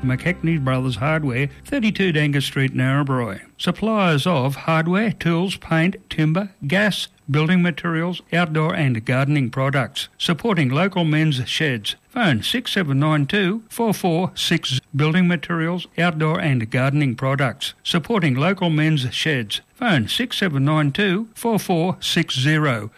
McKechnie Brothers Hardware, 32 Dangus Street, Narrabri. Suppliers of hardware, tools, paint, timber, gas, building materials, outdoor and gardening products. Supporting local men's sheds. Phone 6792 4460. Building materials, outdoor and gardening products. Supporting local men's sheds. Phone 6792 4460.